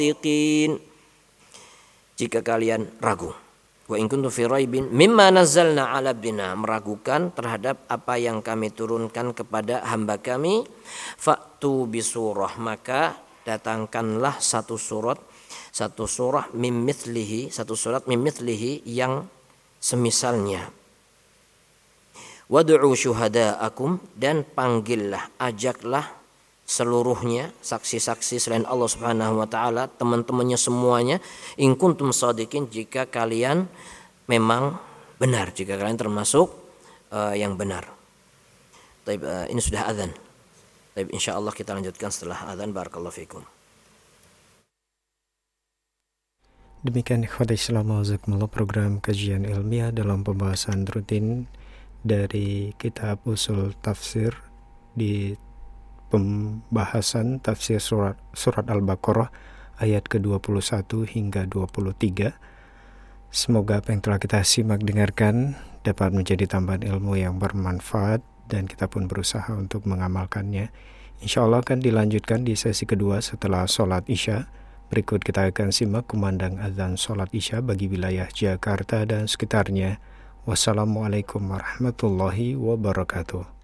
Jika kalian ragu. Wa in kuntum fi raibin mimma nazzalna 'ala abdina, meragukan terhadap apa yang kami turunkan kepada hamba kami, fa'tu bisurah, maka datangkanlah satu surat mim mithlihi yang semisalnya. Wad'u syuhada'akum, dan panggillah, ajaklah seluruhnya saksi-saksi selain Allah Subhanahu wa taala, teman-temannya semuanya, in kuntum shadiqin, jika kalian memang benar, jika kalian termasuk yang benar. Baik, ini sudah azan. Baik, insyaallah kita lanjutkan setelah azan. Barakallahu fikum. Demikian ikhwati Islam wazakumullah, program kajian ilmiah dalam pembahasan rutin dari kitab Usul Tafsir di pembahasan tafsir surat Al-Baqarah ayat ke-21 hingga 23. Semoga apa yang telah kita simak dengarkan dapat menjadi tambahan ilmu yang bermanfaat dan kita pun berusaha untuk mengamalkannya. Insya Allah akan dilanjutkan di sesi kedua setelah sholat Isya. Berikut kita akan simak kumandang azan sholat Isya bagi wilayah Jakarta dan sekitarnya. Wassalamualaikum warahmatullahi wabarakatuh.